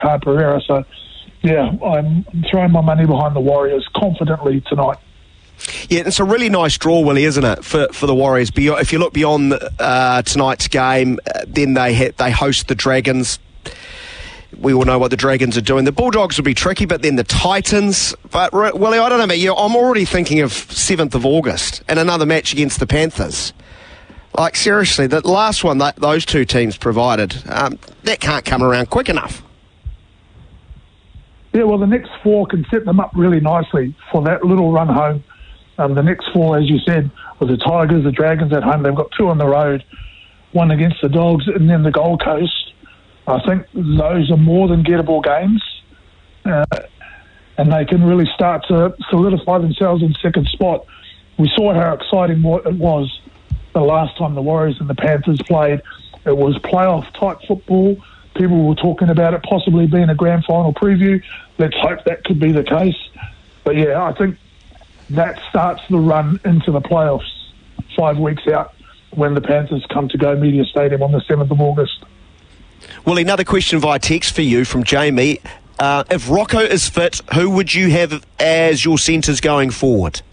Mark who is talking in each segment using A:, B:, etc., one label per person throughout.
A: Pereira. So, yeah, I'm throwing my money behind the Warriors confidently tonight.
B: Yeah, it's a really nice draw, Willie, isn't it, for the Warriors? If you look beyond tonight's game, then they host the Dragons. We all know what the Dragons are doing. The Bulldogs will be tricky, but then the Titans. But, Willie, I don't know about you. I'm already thinking of 7th of August and another match against the Panthers. Like, seriously, the last one that those two teams provided, that can't come around quick enough.
A: Yeah, well, the next 4 can set them up really nicely for that little run home. The next 4, as you said, with the Tigers, the Dragons at home, they've got 2 on the road, 1 against the Dogs, and then the Gold Coast. I think those are more than gettable games, and they can really start to solidify themselves in second spot. We saw how exciting it was the last time the Warriors and the Panthers played. It was playoff-type football. People were talking about it possibly being a grand final preview. Let's hope that could be the case. But, yeah, I think that starts the run into the playoffs 5 weeks out when the Panthers come to Go Media Stadium on the 7th of August.
B: Well, another question via text for you from Jamie. If Rocco is fit, who would you have as your centres going forward?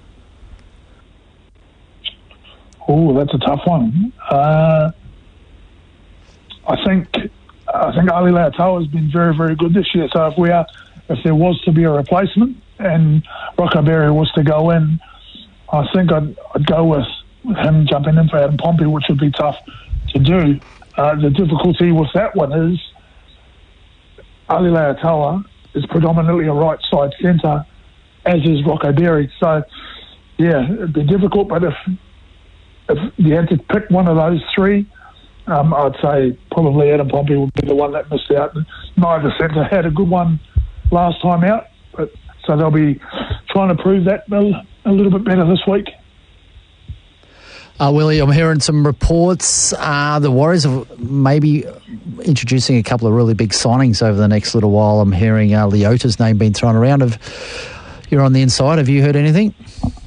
A: Oh, that's a tough one. I think Ali Leitao has been very, very good this year. So if there was to be a replacement and Rocco Berry was to go in, I think I'd go with him jumping in for Adam Pompey, which would be tough to do. The difficulty with that one is Ali Leitao is predominantly a right side centre, as is Rocco Berry. So, yeah, it'd be difficult. But if you had to pick one of those 3, I'd say probably Adam Pompey would be the one that missed out. Neither centre had a good one last time out, so they'll be trying to prove that a little bit better this week.
C: Willie, I'm hearing some reports. The Warriors are maybe introducing a couple of really big signings over the next little while. I'm hearing Leota's name being thrown around. You're on the inside. Have you heard anything?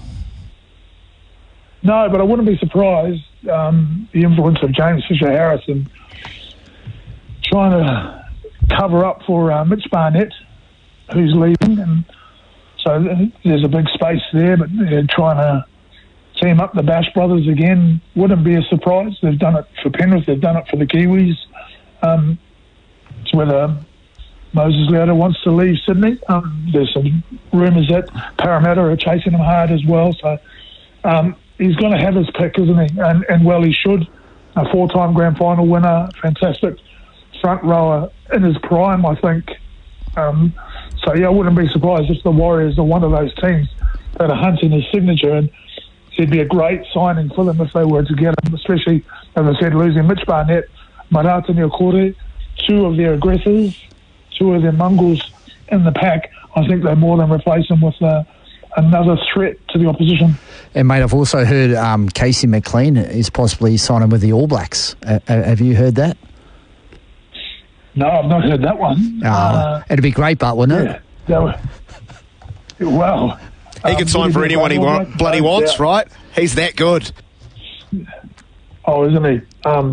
A: No, but I wouldn't be surprised. The influence of James Fisher-Harrison trying to cover up for Mitch Barnett, who's leaving, and so there's a big space there. But they're trying to team up the Bash brothers again. Wouldn't be a surprise. They've done it for Penrith. They've done it for the Kiwis. It's whether Moses Leota wants to leave Sydney. There's some rumours that Parramatta are chasing him hard as well. So he's going to have his pick, isn't he? And well, he should. A 4-time grand final winner, fantastic front rower in his prime, I think. So, yeah, I wouldn't be surprised if the Warriors are one of those teams that are hunting his signature, and it'd be a great signing for them if they were to get him, especially, as I said, losing Mitch Barnett, Marata Niokore, 2 of their aggressors, 2 of their mongrels in the pack. I think they more than replace him with another threat to the opposition.
C: And, mate, I've also heard Casey McLean is possibly signing with the All Blacks. Have you heard that?
A: No, I've not heard that one.
C: It'd be great, but wouldn't it?
A: Well,
B: he can sign for anyone he bloody wants, right? He's that good.
A: Oh, isn't he?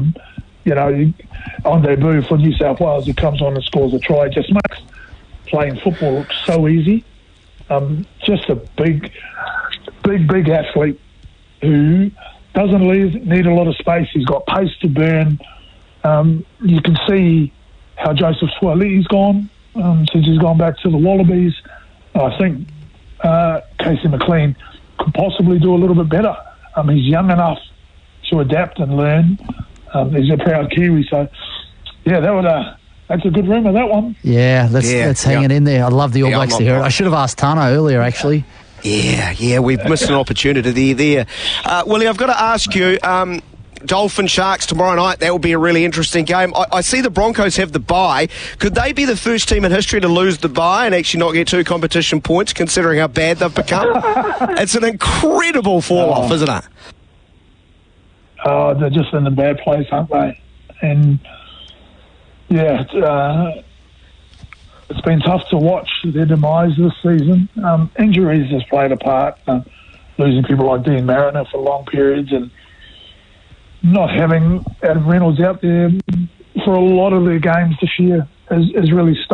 A: On debut for New South Wales, he comes on and scores a try. Just makes playing football look so easy. Just a big athlete who doesn't need a lot of space. He's got pace to burn. You can see how Joseph Swali's gone since he's gone back to the Wallabies. I think Casey McLean could possibly do a little bit better. He's young enough to adapt and learn. He's a proud Kiwi, so yeah, that's a good rumour, that one.
C: Yeah, let's hang it in there. I'd love the All Blacks to hear it. I should have asked Tano earlier, actually.
B: Yeah, we've missed an opportunity there. Willie, I've got to ask you, Dolphin Sharks tomorrow night, that will be a really interesting game. I see the Broncos have the bye. Could they be the first team in history to lose the bye and actually not get 2 competition points, considering how bad they've become? It's an incredible fall-off, isn't it?
A: Oh, they're just in a bad place, aren't they? And, yeah, it's been tough to watch their demise this season. Injuries has played a part, losing people like Dean Mariner for long periods and not having Adam Reynolds out there for a lot of their games this year. is really